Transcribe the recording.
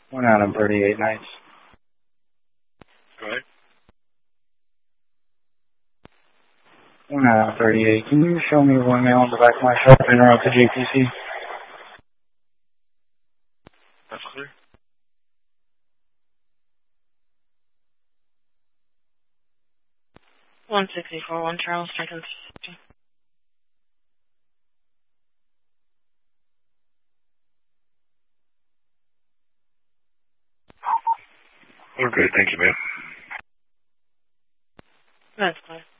1 out of 38 nights. Go ahead. 1 out of 38. Can you show me one mail on the back of my truck and route to JPC? That's clear. One 1 Charles Jenkins. We're good, thank you, ma'am. That's clear.